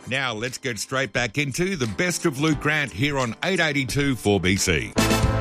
Now let's get straight back into the best of Luke Grant here on 882 4BC.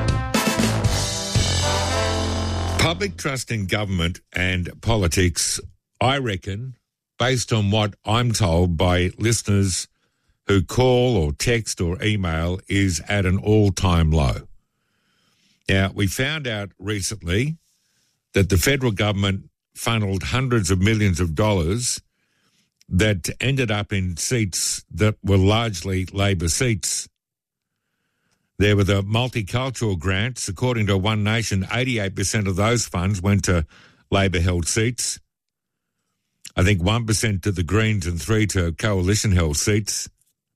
Public trust in government and politics, I reckon, based on what I'm told by listeners who call or text or email, is at an all-time low. Now, we found out recently that the federal government funneled hundreds of millions of dollars that ended up in seats that were largely Labor seats. There were the multicultural grants. According to One Nation, 88% of those funds went to Labor-held seats. I think 1% to the Greens and 3% to coalition-held seats.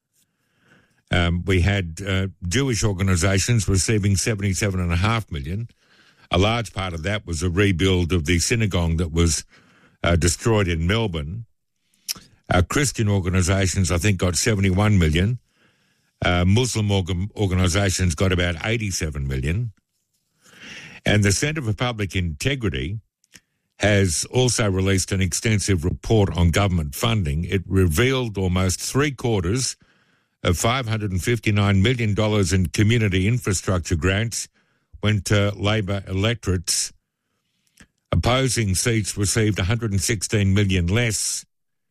We had Jewish organisations receiving $77.5 million. A large part of that was a rebuild of the synagogue that was destroyed in Melbourne. Christian organisations, I think, got $71 million. Muslim organisations got about $87 million. And the Centre for Public Integrity has also released an extensive report on government funding. It revealed almost three-quarters of $559 million in community infrastructure grants went to Labor electorates. Opposing seats received $116 million less.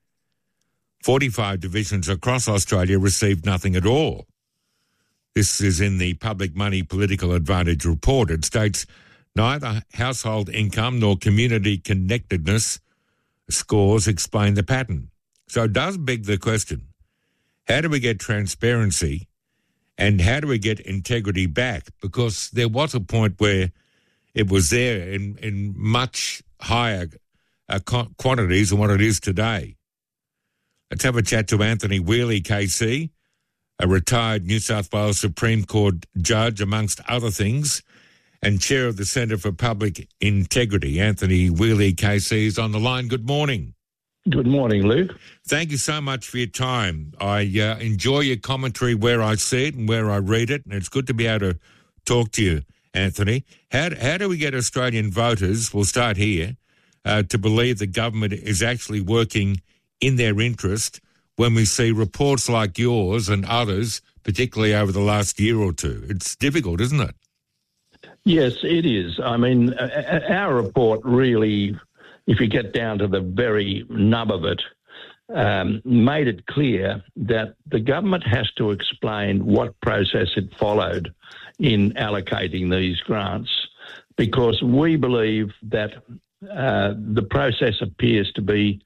45 divisions across Australia received nothing at all. This is in the Public Money Political Advantage report. It states neither household income nor community connectedness scores explain the pattern. So it does beg the question, how do we get transparency and how do we get integrity back? Because there was a point where it was there in much higher quantities than what it is today. Let's have a chat to Anthony Whealy, KC, a retired New South Wales Supreme Court judge, amongst other things, and chair of the Centre for Public Integrity. Anthony Whealy, KC, is on the line. Good morning. Good morning, Luke. Thank you so much for your time. I enjoy your commentary where I see it and where I read it, and it's good to be able to talk to you, Anthony. How do we get Australian voters, we'll start here, to believe the government is actually working in their interest when we see reports like yours and others, particularly over the last year or two? It's difficult, isn't it? Yes, it is. I mean, our report really, if you get down to the very nub of it, made it clear that the government has to explain what process it followed in allocating these grants, because we believe that the process appears to be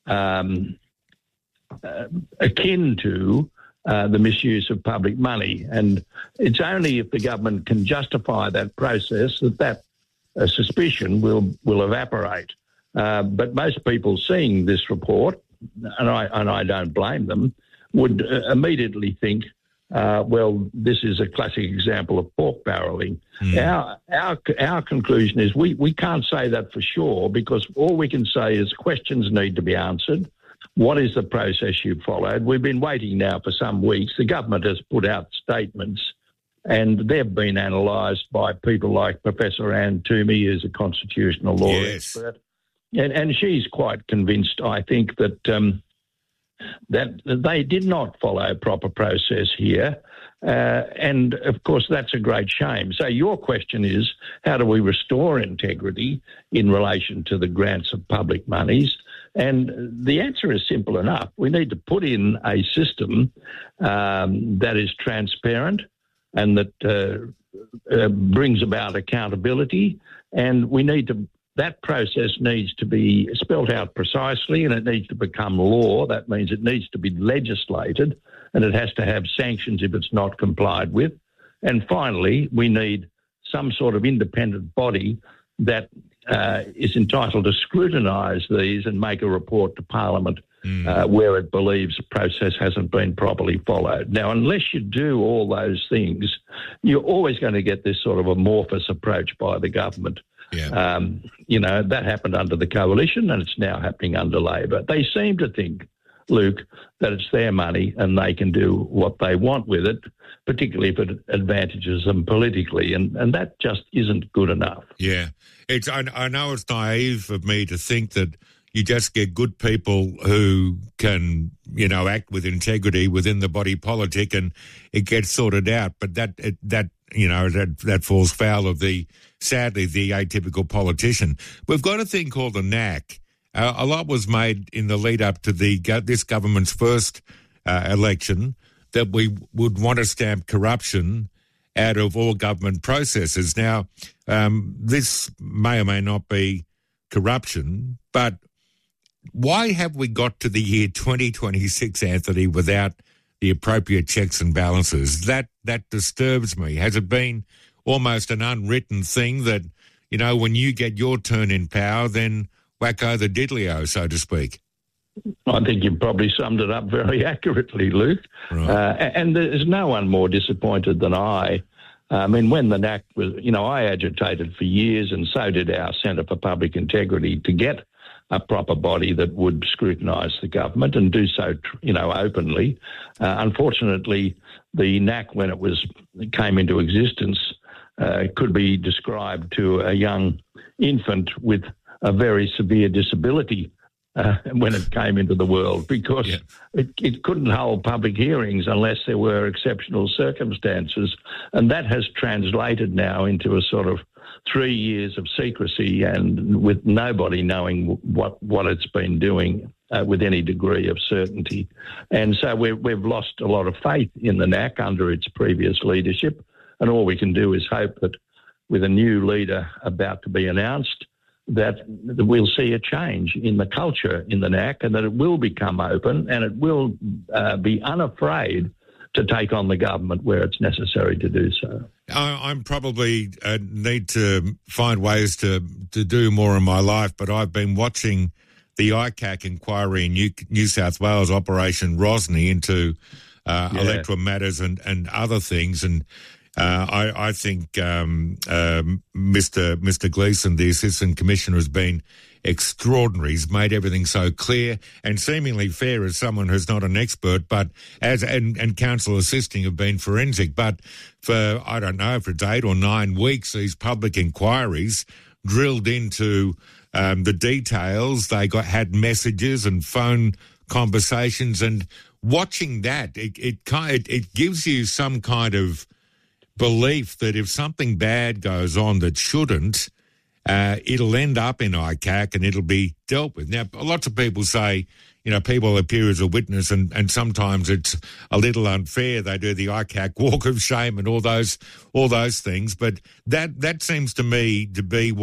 akin to the misuse of public money. And it's only if the government can justify that process that suspicion will evaporate. But most people seeing this report, and I don't blame them, would immediately think, well, this is a classic example of pork barrelling. Our conclusion is we can't say that for sure, because all we can say is questions need to be answered. What is the process you followed? We've been waiting now for some weeks. The government has put out statements, and they've been analysed by people like Professor Anne Toomey, who's a constitutional law expert. And she's quite convinced, I think, that that they did not follow a proper process here. And, of course, that's a great shame. So your question is, how do we restore integrity in relation to the grants of public monies? And the answer is simple enough. We need to put in a system that is transparent and that brings about accountability. And that process needs to be spelt out precisely, and it needs to become law. That means it needs to be legislated, and it has to have sanctions if it's not complied with. And finally, we need some sort of independent body that is entitled to scrutinise these and make a report to Parliament where it believes the process hasn't been properly followed. Now, unless you do all those things, you're always going to get this sort of amorphous approach by the government. Yeah. That happened under the Coalition, and it's now happening under Labor. They seem to think, Luke, that it's their money and they can do what they want with it, particularly if it advantages them politically, and that just isn't good enough. Yeah. I know it's naive of me to think that you just get good people who can, act with integrity within the body politic, and it gets sorted out. But that falls foul of sadly, the atypical politician. We've got a thing called the NAC. A lot was made in the lead up to this government's first election that we would want to stamp corruption out of all government processes. Now, this may or may not be corruption, but why have we got to the year 2026, Anthony, without the appropriate checks and balances? That disturbs me. Has it been almost an unwritten thing that, when you get your turn in power, then wacko the diddly-o, so to speak? I think you've probably summed it up very accurately, Luke. Right. And there's no one more disappointed than I. I mean, when the NAC was, I agitated for years, and so did our Centre for Public Integrity, to get a proper body that would scrutinise the government and do so, openly. Unfortunately, the NAC, when it came into existence, could be described to a young infant with a very severe disability when it came into the world, because it couldn't hold public hearings unless there were exceptional circumstances. And that has translated now into a sort of 3 years of secrecy, and with nobody knowing what it's been doing with any degree of certainty. And so we've lost a lot of faith in the NAC under its previous leadership. And all we can do is hope that with a new leader about to be announced, that we'll see a change in the culture in the NAC, and that it will become open, and it will be unafraid to take on the government where it's necessary to do so. I'm probably need to find ways to do more in my life, but I've been watching the ICAC inquiry in New South Wales, Operation Rosny, into electoral matters and other things, and I think Mr. Gleeson, the Assistant Commissioner, has been extraordinary. He's made everything so clear and seemingly fair as someone who's not an expert, but and counsel assisting have been forensic. But for, I don't know, for 8 or 9 weeks, these public inquiries drilled into the details. They had messages and phone conversations, and watching that, it gives you some kind of belief that if something bad goes on that shouldn't, it'll end up in ICAC and it'll be dealt with. Now, lots of people say, people appear as a witness, and sometimes it's a little unfair. They do the ICAC walk of shame and all those things. But that seems to me to be